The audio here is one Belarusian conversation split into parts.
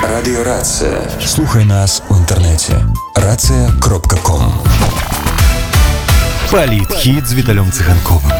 Радиорация. Слухай нас в интернете. Рация.ком. Палітхіт з Віталем Цыганковым.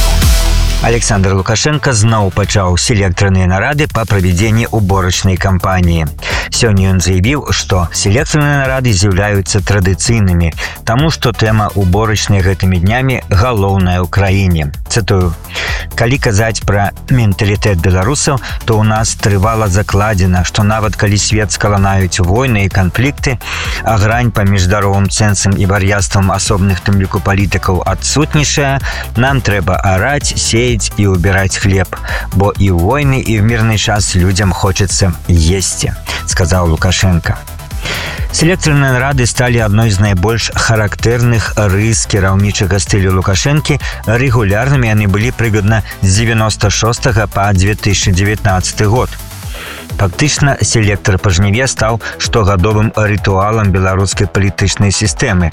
Александр Лукашенко зноў пачаў селектарныя нарады па правядзенні уборачнай кампаніі. Сёння ён заявіў, што селектарныя нарады з'яўляюцца традыцыйнымі, таму што тэма уборачнай гэтымі днямі галоўная ў краіне. Цытую: «Калі казаць пра менталітэт беларусаў, то ў нас трывала закладзена, што нават калі свет скаланаюць войны і канфлікты, а грань паміж здаровым цэнсам і вар'яцтвам асобных тым ліку палітыкаў адсутнічае, нам трэба араць, сеять и убирать хлеб, бо и в войны, и в мирный час людям хочется есть», — сказал Лукашенко. Селектарныя нарады сталі адной з найбольш характэрных рыс кіраўнічага стылю Лукашэнкі. Рэгулярнымі яны былі прыкладна з 96 па 2019 год. Фактычна, селектар па жніве стаў штогадовым рытуалам беларускай палітычнай сістэмы.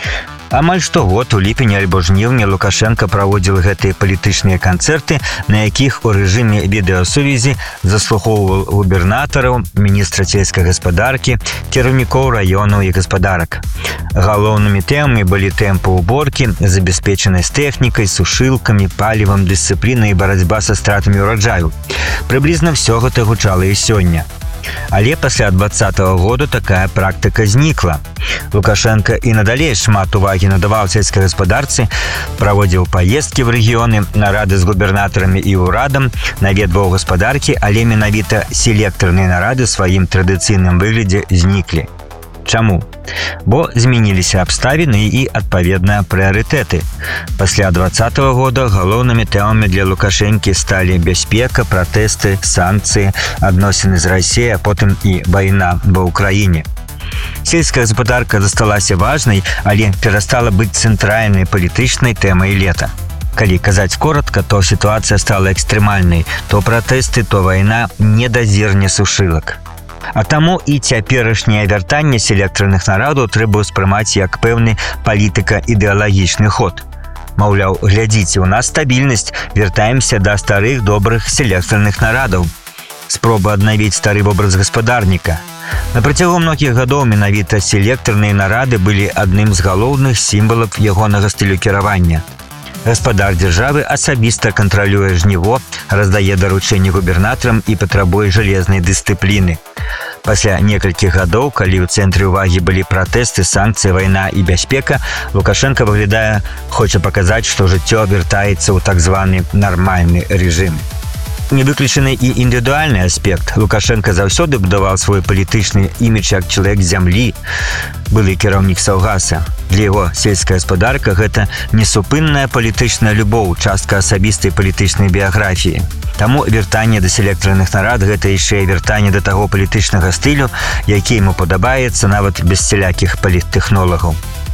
Амаль штогод у ліпені альбо жніўні Лукашенко праводзіў гэтыя палітычныя канцэрты, на якіх у рэжыме відэасувязі заслухоўваў губернатараў, міністра сельскай гаспадаркі, кіраўнікоў раёнаў і гаспадарак. Галоўнымі тэмамі былі тэмпы ўборкі, забяспечанасць тэхнікай, сушылкамі, палівам, дысцыплінай і барацьба са стратамі ўраджаю. Прыблізна ўсё гэта гучала і сёння. Але пасля 2020 года такая практыка знікла. Лукашенко і надалей шмат увагі надаваў сельскай гаспадарцы, праводзіў паездкі ў рэгіёны, нарады з губернатарамі і ўрадам, наведваў гаспадаркі, але менавіта селектарныя нарады ў сваім традыцыйным выглядзе зніклі. Чаму? Бо змяніліся абставіны і, адпаведна, прыярытэты. Пасля 2020 года галоўнымі тэмамі для Лукашэнкі сталі бяспека, пратэсты, санкцыі, адносіны з Расіяй, а потым і вайна ва ўкраіне. Сельская гаспадарка засталася важнай, але перастала быць цэнтральнай палітычнай тэмай лета. Калі казаць коротка, то сітуацыя стала экстрэмальнай. То пратэсты, то вайна, не да зерня сушылак. А таму і цяперашняе вяртанне селектарных нарадаў трэба ўспрымаць як пэўны палітыка-ідэалагічны ход. Маўляў, глядзіце, у нас стабільнасць, вяртаемся да старых добрых селектарных нарадаў. Спроба аднавіць стары вобраз гаспадарніка. На працягу многіх гадоў менавіта селектарныя нарады былі адным з галоўных сімвалаў ягонага стылю кіравання. Гаспадар дзяржавы асабіста кантралюе жніво, раздае даручэнні губернатарам і патрабуе жалезнай дысцыпліны. Пасля некалькіх гадоў, калі ў цэнтры ўвагі былі пратэсты, санкцыі, вайна і бяспека, Лукашенко выглядае, хоча паказаць, што жыццё вяртаецца ў так званы нармальны рэжым. Не выключаны і індывідуальны аспект. Лукашенко заўсёды будаваў свой палітычны імідж як чалавек зямлі, былы кіраўнік Саўгаса. Для яго сельская гаспадарка – гэта несупынная палітычная любоў, частка асабістай палітычнай біяграфіі. Таму вяртанне да селектарных нарад – гэта яшчэ вяртанне да таго палітычнага стылю, які яму падабаецца нават без сялякіх паліттэхнолагаў.